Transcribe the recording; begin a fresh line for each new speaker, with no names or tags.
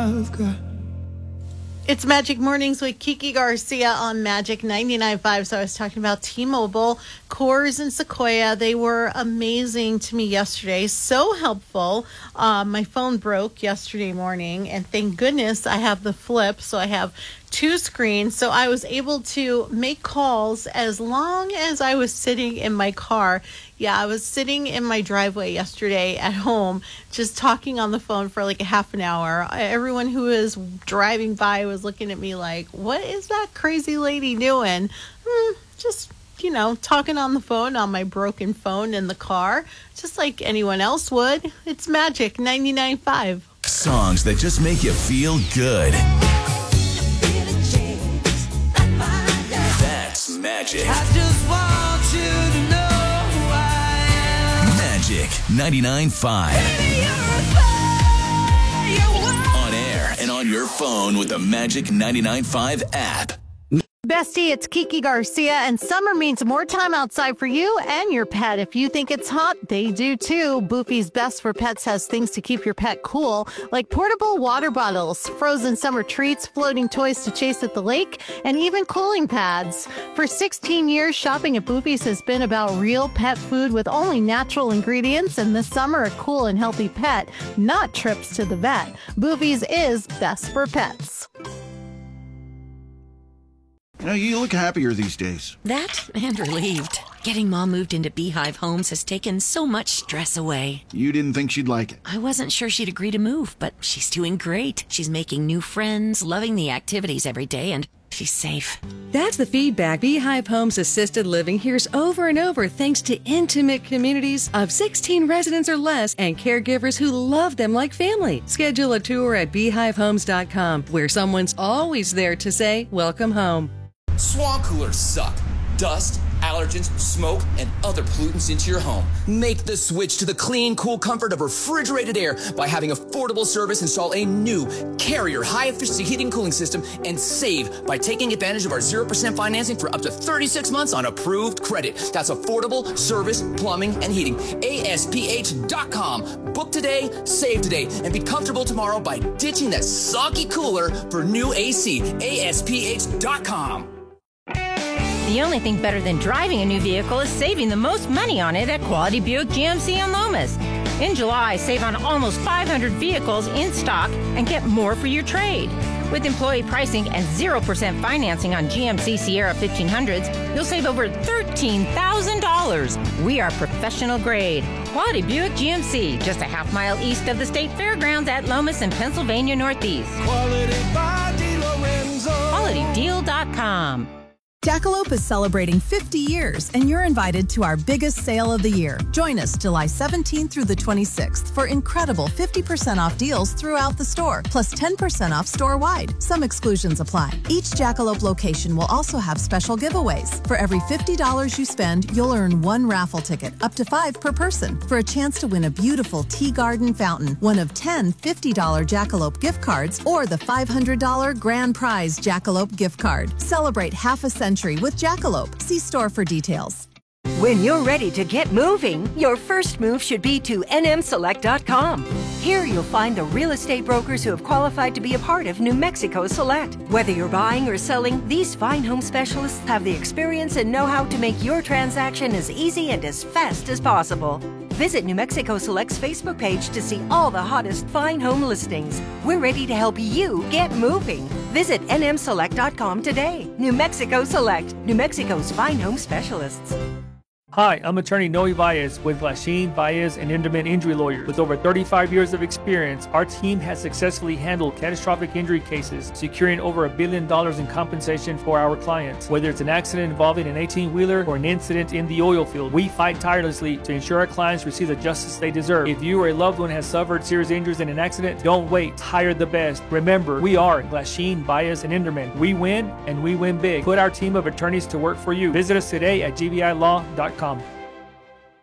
I've got.
It's Magic Mornings with Kiki Garcia on Magic 99.5. So I was talking about T-Mobile, Coors, and Sequoia. They were amazing to me yesterday. So helpful. My phone broke yesterday morning, and thank goodness I have the flip. So I have two screens. So I was able to make calls as long as I was sitting in my car. Yeah, I was sitting in my driveway yesterday at home, just talking on the phone for like a half an hour. Everyone who was driving by was looking at me like, what is that crazy lady doing? Just, talking on the phone on my broken phone in the car, just like anyone else would. It's Magic 99.5.
Songs that just make you feel good. That's Magic.
I just want you to know.
Magic 99.5. On air and on your phone with the Magic 99.5 app.
Bestie, it's Kiki Garcia, and summer means more time outside for you and your pet. If you think it's hot, they do too. Boofy's Best for Pets has things to keep your pet cool, like portable water bottles, frozen summer treats, floating toys to chase at the lake, and even cooling pads. For 16 years, shopping at Boofy's has been about real pet food with only natural ingredients, and this summer, a cool and healthy pet, not trips to the vet. Boofy's is best for pets.
You look happier these days.
That and relieved. Getting Mom moved into Beehive Homes has taken so much stress away.
You didn't think she'd like it.
I wasn't sure she'd agree to move, but she's doing great. She's making new friends, loving the activities every day, and she's safe.
That's the feedback Beehive Homes Assisted Living hears over and over thanks to intimate communities of 16 residents or less and caregivers who love them like family. Schedule a tour at beehivehomes.com where someone's always there to say, welcome home.
Swamp coolers suck. Dust, allergens, smoke, and other pollutants into your home. Make the switch to the clean, cool comfort of refrigerated air by having Affordable Service install a new Carrier high-efficiency heating and cooling system and save by taking advantage of our 0% financing for up to 36 months on approved credit. That's Affordable Service Plumbing and Heating. ASPH.com. Book today, save today, and be comfortable tomorrow by ditching that soggy cooler for new AC. ASPH.com.
The only thing better than driving a new vehicle is saving the most money on it at Quality Buick GMC in Lomas. In July, save on almost 500 vehicles in stock and get more for your trade. With employee pricing and 0% financing on GMC Sierra 1500s, you'll save over $13,000. We are professional grade. Quality Buick GMC, just a half mile east of the State Fairgrounds at Lomas in Pennsylvania Northeast.
Quality by DiLorenzo.
QualityDeal.com.
Jackalope is celebrating 50 years, and you're invited to our biggest sale of the year. Join us July 17th through the 26th for incredible 50% off deals throughout the store, plus 10% off store-wide. Some exclusions apply. Each Jackalope location will also have special giveaways. For every $50 you spend, you'll earn one raffle ticket, up to 5 per person, for a chance to win a beautiful tea garden fountain, one of 10 $50 Jackalope gift cards, or the $500 grand prize Jackalope gift card. Celebrate half a century with Jackalope. See store for details.
When you're ready to get moving, your first move should be to nmselect.com. Here you'll find the real estate brokers who have qualified to be a part of New Mexico Select. Whether you're buying or selling, these fine home specialists have the experience and know-how to make your transaction as easy and as fast as possible. Visit New Mexico Select's Facebook page to see all the hottest fine home listings. We're ready to help you get moving. Visit nmselect.com today. New Mexico Select, New Mexico's fine home specialists.
Hi, I'm attorney Noe Baez with Lachine, Baez, and Inderman Injury Lawyers. With over 35 years of experience, our team has successfully handled catastrophic injury cases, securing over $1 billion in compensation for our clients. Whether it's an accident involving an 18-wheeler or an incident in the oil field, we fight tirelessly to ensure our clients receive the justice they deserve. If you or a loved one has suffered serious injuries in an accident, don't wait. Hire the best. Remember, we are Lachine, Baez, and Inderman. We win, and we win big. Put our team of attorneys to work for you. Visit us today at gbilaw.com.